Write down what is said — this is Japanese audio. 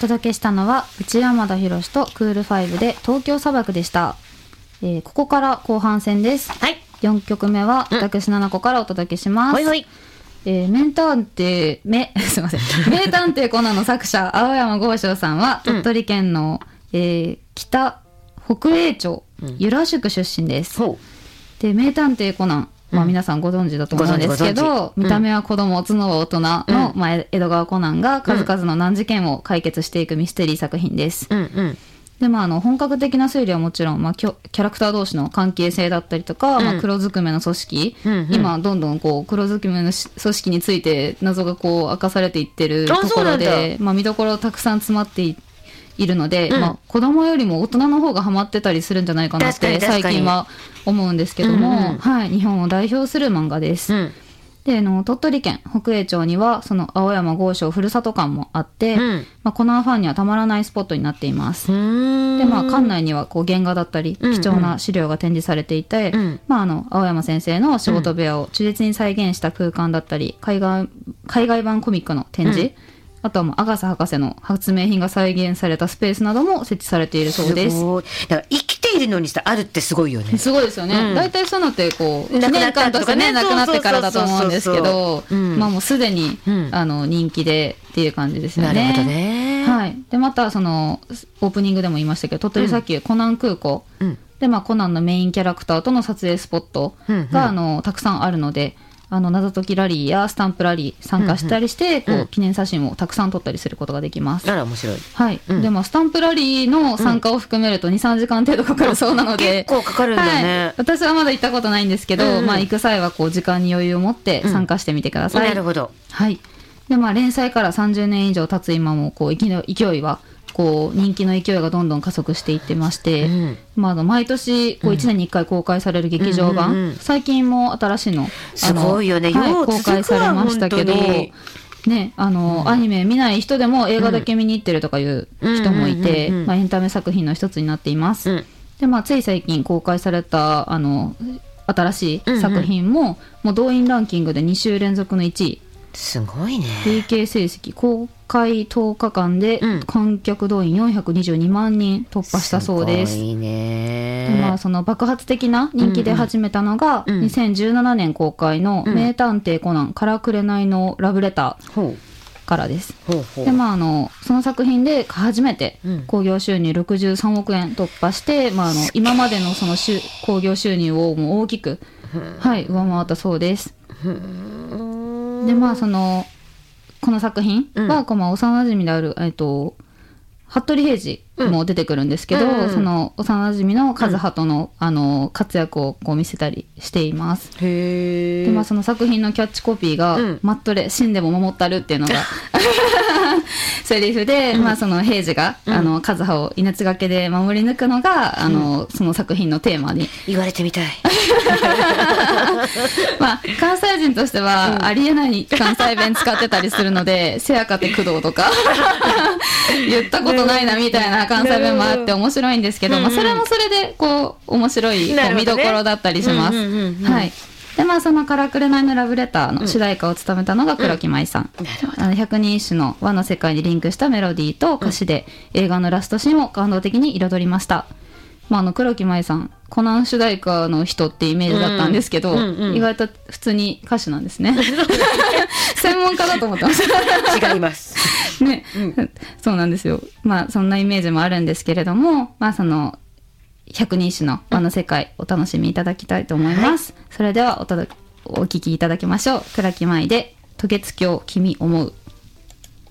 届けしたのは内山田博とクール5で東京砂漠でした。ここから後半戦です。 はい。 4曲目は私7個からお届けします。 ほいほい。 名探偵すいません名探偵コナンの作者青山剛昌さんは鳥取県の、北栄町由良宿出身です。で名探偵コナン、皆さんご存知だと思うんですけど、見た目は子供、頭脳は大人の、江戸川コナンが数々の難事件を解決していくミステリー作品です。で本格的な推理はもちろん、キャラクター同士の関係性だったりとか、黒ずくめの組織、今どんどん黒ずくめの組織について謎が明かされていってるところで、見どころたくさん詰まっているので、子供よりも大人の方がハマってたりするんじゃないかなって最近は思うんですけども、日本を代表する漫画です。で鳥取県北栄町にはその青山剛昌ふるさと館もあって、コナンファンにはたまらないスポットになっています。で館内には原画だったり貴重な資料が展示されていて、青山先生の仕事部屋を忠実に再現した空間だったり、海外版コミックの展示、あとはアガサ博士の発明品が再現されたスペースなども設置されているそうです。 すごい。だから生きているのにあるってすごいよね。 すごいですよね。大体そういうのって1年間としてね亡くなってからだと思うんですけど、もうすでに人気でっていう感じですよね。 なるほどね。 はい。でまたオープニングでも言いましたけど、鳥取砂丘コナン空港でコナンのメインキャラクターとの撮影スポットがたくさんあるので、謎解きラリーやスタンプラリー参加したりして、記念写真をたくさん撮ったりすることができます。 あら面白い。 はい。でスタンプラリーの参加を含めると 2,3 時間程度かかるそうなので、 結構かかるんだね。 私はまだ行ったことないんですけど、行く際は時間に余裕を持って参加してみてください。 なるほど。はい。 で連載から30年以上経つ今も勢いは人気の勢いがどんどん加速していってまして、毎年1年に1回公開される劇場版、最近も新しいのすごいよね、 公開されましたけどね、アニメ見ない人でも映画だけ見に行ってるとかいう人もいて、エンタメ作品の一つになっています。でつい最近公開された新しい作品も、もう動員ランキングで2週連続の1位、 すごいね。 累計成績公開10日間で観客動員422万人突破したそうです。 すごいね。 でその爆発的な人気で始めたのが、2017年公開の名探偵コナンからくれないのラブレターからです。でその作品で初めて興行収入63億円突破して、今までのその興行収入をもう大きく、上回ったそうです。でこの作品は、幼馴染である服部平次も出てくるんですけど、その幼馴染の和葉との、活躍を見せたりしています。でその作品のキャッチコピーが、マットレ死んでも守ったるっていうのがセリフで、その平次が、和葉を命がけで守り抜くのがその作品のテーマに言われてみたい関西人としてはありえない関西弁使ってたりするので、せやかて工藤とか言ったことないなみたいな関西弁もあって面白いんですけど、それもそれで面白い見どころだったりします。はい。でそのからくれないのラブレターの主題歌を務めたのが黒木舞さん。百人一首の和の世界にリンクしたメロディーと歌詞で、映画のラストシーンを感動的に彩りました。黒木舞さんコナン主題歌の人ってイメージだったんですけど、意外と普通に歌手なんですね専門家だと思ってました違いますね、そうなんですよ。そんなイメージもあるんですけれども、その百人一首の和の世界お楽しみいただきたいと思います。それではお聴きいただきましょう。倉木舞で渡月橋君思う。